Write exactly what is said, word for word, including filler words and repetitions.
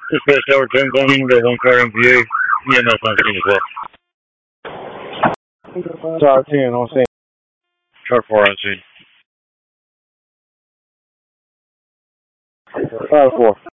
Dispatch Tower ten going, we got one car in view. E M S on scene as well. Tower ten on scene. Car four on scene. Tower four.